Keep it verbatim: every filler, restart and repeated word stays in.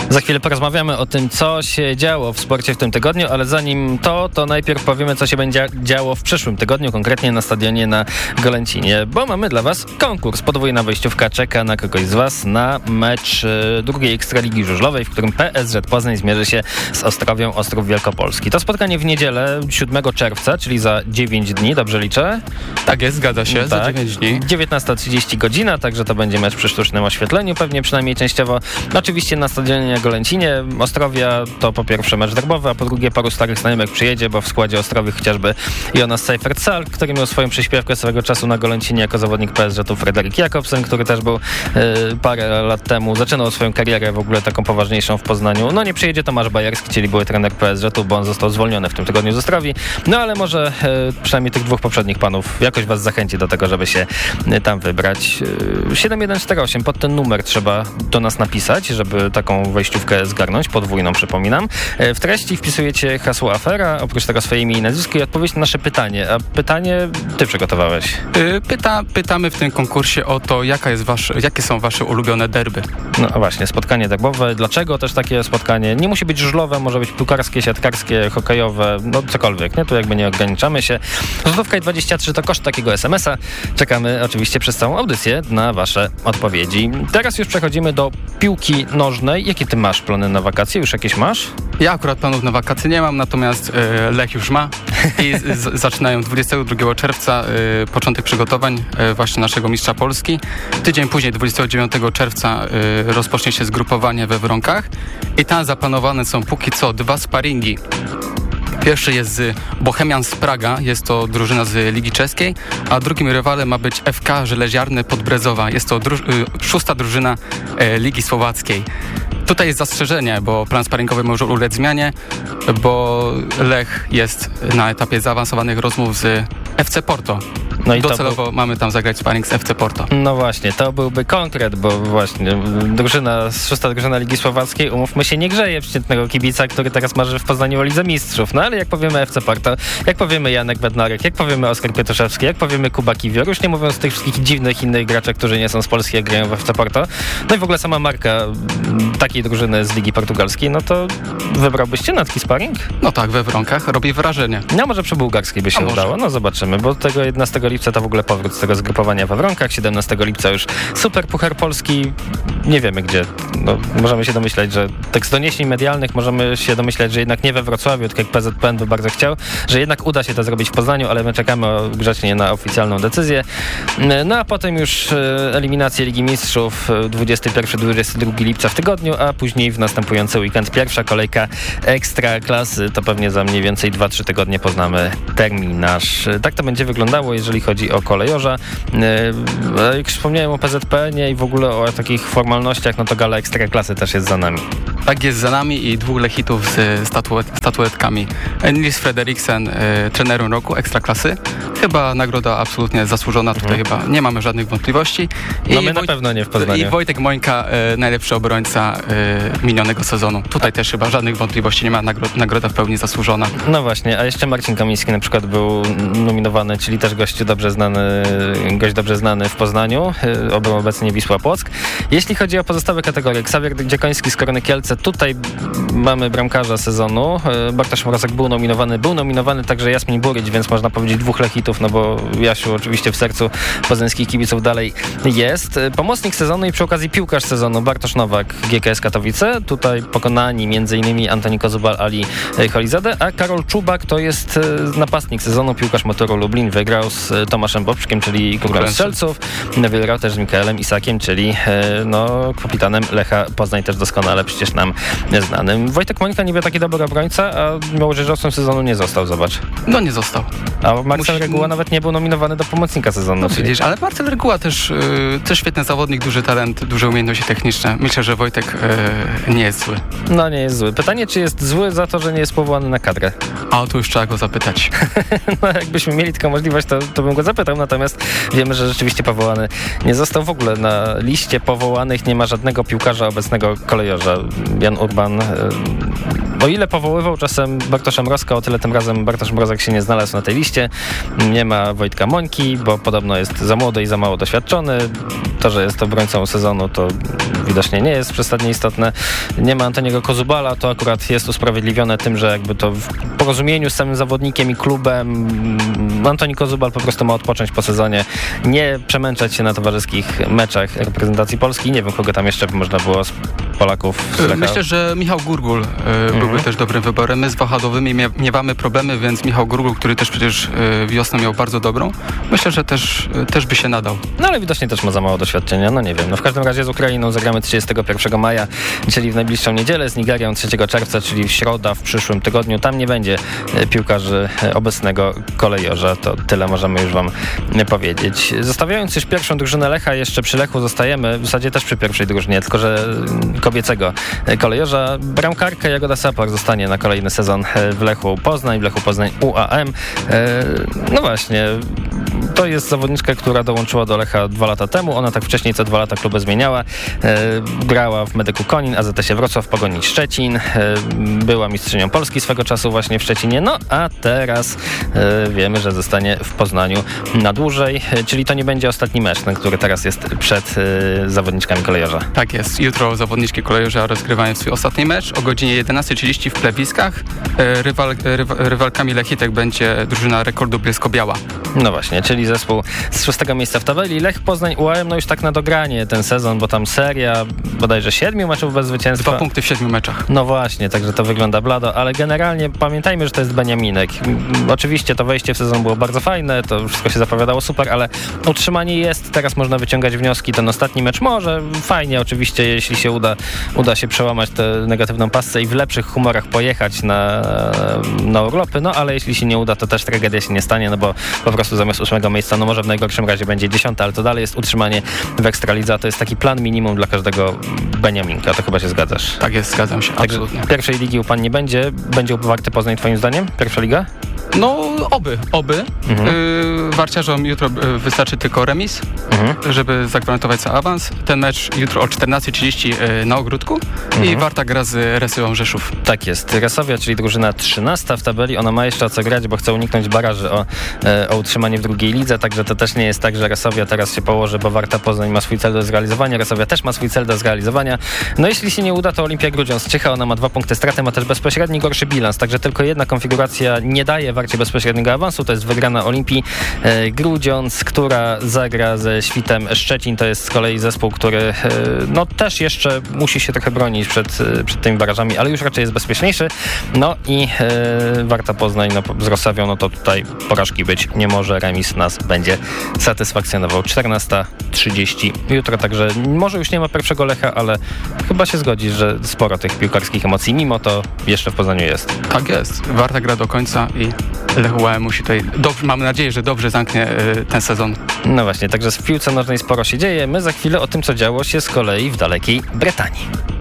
Za chwilę porozmawiamy o tym, co się działo w sporcie w tym tygodniu, ale zanim to, to najpierw powiemy, co się będzie działo w przyszłym tygodniu, konkretnie na stadionie na Golęcinie, bo mamy dla Was konkurs. Podwójna wejściówka czeka na kogoś z Was na mecz y, drugiej Ekstraligi Żużlowej, w którym P S Z Poznań zmierzy się z Ostrowią Ostrów Wielkopolski. To spotkanie w niedzielę siódmego czerwca, czyli za dziewięć dni, dobrze liczę? Tak jest, zgadza się, tak. Za dziewięć dni. dziewiętnasta trzydzieści godzina, także to będzie mecz przy sztucznym oświetleniu, pewnie przynajmniej częściowo. Oczywiście na stadionie na Golęcinie. Ostrowia to po pierwsze mecz derbowy, a po drugie paru starych znajomych przyjedzie, bo w składzie Ostrowi chociażby Jonas Seifert-Sal, który miał swoją przyśpiewkę swego czasu na Golęcinie jako zawodnik P S Z-u, Fryderyk Jakobsen, który też był y, parę lat temu, zaczynał swoją karierę w ogóle taką poważniejszą w Poznaniu. No nie przyjedzie Tomasz Bajerski, czyli były trener P S Z-u, bo on został zwolniony w tym tygodniu z Ostrowi. No ale może y, przynajmniej tych dwóch poprzednich panów jakoś Was zachęci do tego, żeby się y, tam wybrać. Y, siedem jeden cztery osiem, pod ten numer trzeba do nas napisać, żeby taką wejściówkę zgarnąć, podwójną przypominam. Y, w treści wpisujecie hasło afera, oprócz tego swoje imię i nazwisko i odpowiedź na nasze pytanie. A pytanie Ty przygotowałeś. Y, pyta, pytamy w tym konkursie o to, jaka jest wasz, jakie są Wasze ulubione derby. No właśnie, spotkanie derbowe. Dlaczego też takie spotkanie? Nie musi być żużlowe, może być piłkarskie, siatkarskie, hokejowe, no cokolwiek, nie? Tu jakby nie ograniczamy się. Złotówka i dwadzieścia trzy to koszt takiego es em es a. Czekamy oczywiście przez całą audycję na Wasze odpowiedzi. Teraz już przechodzimy do piłki nożnej. Jakie Ty masz plany na wakacje? Już jakieś masz? Ja akurat planów na wakacje nie mam, natomiast e, Lech już ma i z, zaczynają dwudziestego drugiego czerwca e, początek przygotowań e, właśnie naszego mistrza Polski. Tydzień później, dwudziestego dziewiątego czerwca e, rozpocznie się zgrupowanie we Wronkach i tam zaplanowane są póki co dwa sparingi. Pierwszy jest z Bohemian z Praga, jest to drużyna z Ligi Czeskiej, a drugim rywalem ma być F K Żeleziarny Podbrezowa. Jest to dru- y, szósta drużyna e, Ligi Słowackiej. Tutaj jest zastrzeżenie, bo plan sparingowy może ulec zmianie, bo Lech jest na etapie zaawansowanych rozmów z F C Porto. No i docelowo był... mamy tam zagrać sparing z F C Porto. No właśnie, to byłby konkret, bo właśnie drużyna, szósta drużyna Ligi Słowackiej, umówmy się, nie grzeje przeciętnego kibica, który teraz marzy w Poznaniu o Lidze Mistrzów. No ale jak powiemy F C Porto, jak powiemy Janek Bednarek, jak powiemy Oskar Pietuszewski, jak powiemy Kuba Kiwior, już nie mówiąc o tych wszystkich dziwnych innych graczach, którzy nie są z Polski, jak grają w F C Porto. No i w ogóle sama marka takiej drużyny z Ligi Portugalskiej, no to wybrałbyście na taki sparing? No tak, we Wronkach robi wrażenie. No może przy bułgarskiej by się udało, no zobaczymy, bo tego jedenastego lipca to w ogóle powrót z tego zgrupowania we Wronkach, siedemnastego lipca już Super Puchar Polski, nie wiemy gdzie, no, możemy się domyślać, że tak z doniesień medialnych możemy się domyślać, że jednak nie we Wrocławiu, tylko jak P Z P N by bardzo chciał, że jednak uda się to zrobić w Poznaniu, ale my czekamy grzecznie na oficjalną decyzję. No a potem już eliminacje Ligi Mistrzów dwudziestego pierwszego do dwudziestego drugiego lipca w tygodniu, a później w następujący weekend pierwsza kolejka Ekstraklasy, to pewnie za mniej więcej dwa trzy tygodnie poznamy terminarz. Tak to będzie wyglądało, jeżeli chodzi o kolejorza. Jak wspomniałem o P Z P N-ie i w ogóle o takich formalnościach, no to gala Ekstraklasy też jest za nami. Tak jest za nami i dwóch Lechitów z statuet, statuetkami. Nils Frederiksen, y, trenerem roku Ekstraklasy. Chyba nagroda absolutnie zasłużona, tutaj hmm. chyba nie mamy żadnych wątpliwości. I no my na Wojt- pewno nie w Poznaniu. I Wojtek Mońka, y, najlepszy obrońca y, minionego sezonu. Tutaj też chyba żadnych wątpliwości nie ma, nagro- nagroda w pełni zasłużona. No właśnie, a jeszcze Marcin Kamiński na przykład był nominowany, czyli też gość dobrze znany, gość dobrze znany w Poznaniu, y, był obecnie Wisła Płock. Jeśli chodzi o pozostałe kategorie, Ksawier Dziekoński z Korony Kielce, tutaj mamy bramkarza sezonu. Bartosz Mrozek był nominowany, był nominowany także Jasmin Buryć, więc można powiedzieć dwóch Lechitów, no bo Jasiu oczywiście w sercu poznańskich kibiców dalej jest. Pomocnik sezonu i przy okazji piłkarz sezonu Bartosz Nowak, G K S Katowice. Tutaj pokonani m.in. Antoni Kozubal, Ali Holizade, a Karol Czubak to jest napastnik sezonu, piłkarz Motoru Lublin, wygrał z Tomaszem Bobczkiem, czyli królem strzelców. Wygrał też z Mikaelem Isakiem, czyli no, kapitanem Lecha Poznań, też doskonale przecież nam znanym. Wojtek Mońka niby taki dobry obrońca, a miłożerzowcem sezonu nie został, zobacz. No nie został. A Marcel Musi... Reguła nawet nie był nominowany do pomocnika sezonu. No widzisz, ale Marcel Reguła też, yy, też świetny zawodnik, duży talent, duże umiejętności techniczne. Myślę, że Wojtek yy, nie jest zły. No nie jest zły. Pytanie, czy jest zły za to, że nie jest powołany na kadrę? A tu już trzeba go zapytać. No jakbyśmy mieli taką możliwość, to, to bym go zapytał, natomiast wiemy, że rzeczywiście powołany nie został. W ogóle na liście powołanych nie ma żadnego piłkarza obecnego kolejorza. Jan Urban, o ile powoływał czasem Bartosza Mrozka, o tyle tym razem Bartosz Mrozek się nie znalazł na tej liście. Nie ma Wojtka Mońki, bo podobno jest za młody i za mało doświadczony. To, że jest obrońcą sezonu, to widocznie nie jest przesadnie istotne. Nie ma Antoniego Kozubala, to akurat jest usprawiedliwione tym, że jakby to w porozumieniu z samym zawodnikiem i klubem Antoni Kozubal po prostu ma odpocząć po sezonie, nie przemęczać się na towarzyskich meczach reprezentacji Polski. Nie wiem, kogo tam jeszcze można było z Polaków z Lecha. Myślę, że Michał Gurgul y, mhm. byłby też dobrym wyborem. My z Wahadowymi mie- miewamy problemy, więc Michał Gurgul, który też przecież y, wiosnę miał bardzo dobrą, myślę, że też, y, też by się nadał. No ale widocznie też ma za mało doświadczenia, no nie wiem. No w każdym razie z Ukrainą zagramy trzydziestego pierwszego maja, czyli w najbliższą niedzielę, z Nigerią trzeciego czerwca, czyli w środa w przyszłym tygodniu. Tam nie będzie y, piłkarzy y, obecnego kolejorza. To tyle możemy już wam y, powiedzieć. Zostawiając już pierwszą drużynę Lecha, jeszcze przy Lechu zostajemy, w zasadzie też przy pierwszej drużynie, tylko że kobiecego kolejorza. Bramkarka Jagoda Sapor zostanie na kolejny sezon w Lechu Poznań, w Lechu Poznań U A M. No właśnie, to jest zawodniczka, która dołączyła do Lecha dwa lata temu. Ona tak wcześniej co dwa lata kluby zmieniała. Grała w Medyku Konin, A Z S-ie Wrocław, Pogoni Szczecin. Była mistrzynią Polski swego czasu właśnie w Szczecinie. No a teraz wiemy, że zostanie w Poznaniu na dłużej, czyli to nie będzie ostatni mecz, ten, który teraz jest przed zawodniczkami kolejorza. Tak jest. Jutro zawodniczki kolejorza rozgrywają swój ostatni mecz o godzinie jedenastej trzydzieści w Plewiskach. Rywal, rywa, rywalkami Lechitek będzie drużyna Rekordu Bielsko-Biała. No właśnie, czyli zespół z szóstego miejsca w tabeli. Lech Poznań U A M, no już tak na dogranie ten sezon, bo tam seria bodajże siedmiu meczów bez zwycięstwa. Dwa punkty w siedmiu meczach. No właśnie, także to wygląda blado, ale generalnie pamiętajmy, że to jest Beniaminek. Oczywiście to wejście w sezon było bardzo fajne, to wszystko się zapowiadało super, ale utrzymanie jest, teraz można wyciągać wnioski. Ten ostatni mecz może fajnie oczywiście, jeśli się uda, uda się przełamać tę negatywną pasce i w lepszych humorach pojechać na, na urlopy, no ale jeśli się nie uda, to też tragedia się nie stanie, no bo po prostu zamiast ósmego miejsca, no może w najgorszym razie będzie dziesiąte, ale to dalej jest utrzymanie w Ekstralidze, to jest taki plan minimum dla każdego Beniaminka, to chyba się zgadzasz? Tak jest, zgadzam się, Także absolutnie. Pierwszej ligi u pan nie będzie, będzie Warty Poznań twoim zdaniem? Pierwsza liga? No, oby, oby. Mhm. Yy, warciarzom jutro wystarczy tylko remis, mhm. żeby zagwarantować sobie awans. Ten mecz jutro o czternastej trzydzieści yy, na Ogródku mhm. i Warta gra z Resyą Rzeszów. Tak jest. Resowia, czyli drużyna trzynasta w tabeli, ona ma jeszcze o co grać, bo chce uniknąć baraży o, o utrzymanie w drugiej lidze, także to też nie jest tak, że Resowia teraz się położy, bo Warta Poznań ma swój cel do zrealizowania, Resowia też ma swój cel do zrealizowania. No jeśli się nie uda, to Olimpia Grudziądz Czycha, ona ma dwa punkty straty, ma też bezpośredni gorszy bilans, także tylko jedna konfiguracja nie daje Warcie bezpośredniego awansu, to jest wygrana Olimpii e, Grudziądz, która zagra ze Świtem Szczecin, to jest z kolei zespół, który e, no też jeszcze musi się trochę bronić przed, przed tymi barażami, ale już raczej jest bezpieczniejszy. No i e, Warta Poznań no, z Rosawią, no to tutaj porażki być nie może, remis nas będzie satysfakcjonował. czternasta trzydzieści jutro, także może już nie ma pierwszego Lecha, ale chyba się zgodzi, że sporo tych piłkarskich emocji, mimo to jeszcze w Poznaniu jest. Tak jest. Warta gra do końca i Lech U A M musi tutaj, dobrze, mamy nadzieję, że dobrze zamknie y, ten sezon. No właśnie, także w piłce nożnej sporo się dzieje. My za chwilę o tym, co działo się z kolei w dalekiej Brytanii.